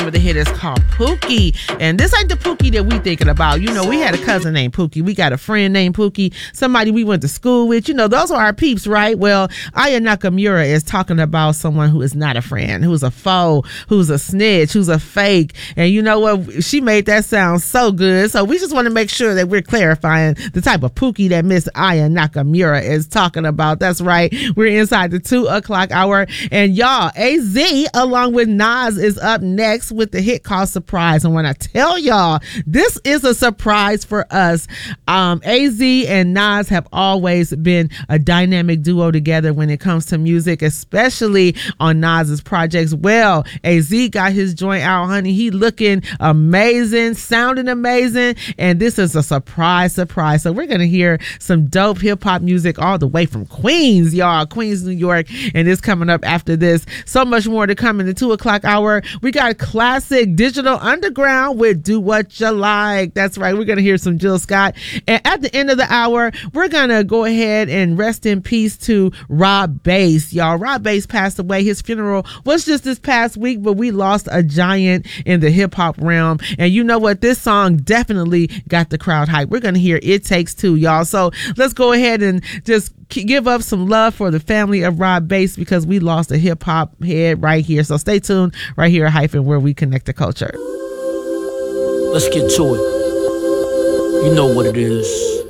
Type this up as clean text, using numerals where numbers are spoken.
The hit is called Pookie, and this ain't the Pookie that we thinking about. You know, we had a cousin named Pookie. We got a friend named Pookie, somebody we went to school with. You know, those are our peeps, right? Well, Aya Nakamura is talking about someone who is not a friend, who's a foe, who's a snitch, who's a fake. And you know what? She made that sound so good. So we just want to make sure that we're clarifying the type of Pookie that Miss Aya Nakamura is talking about. That's right. We're inside the 2 o'clock hour. And y'all, AZ along with Nas is up next with the hit called Surprise. And when I tell y'all, this is a surprise for us. AZ and Nas have always been a dynamic duo together when it comes to music, especially on Nas's projects. Well, AZ got his joint out, honey. He looking amazing, sounding amazing, and this is a surprise. So we're gonna hear some dope hip-hop music all the way from Queens, y'all. Queens, New York, and it's coming up after this. So much more to come in the 2 o'clock hour. We got classic Digital Underground with Do What You Like. That's right. We're going to hear some Jill Scott. And at the end of the hour, we're going to go ahead and rest in peace to Rob Base. Y'all, Rob Base passed away. His funeral was just this past week, but we lost a giant in the hip hop realm. And you know what? This song definitely got the crowd hype. We're going to hear It Takes Two, y'all. So let's go ahead and just give up some love for the family of Rob Base, because we lost a hip hop head right here. So stay tuned right here at Hyphen, where we connect the culture. Let's get to it. You know what it is.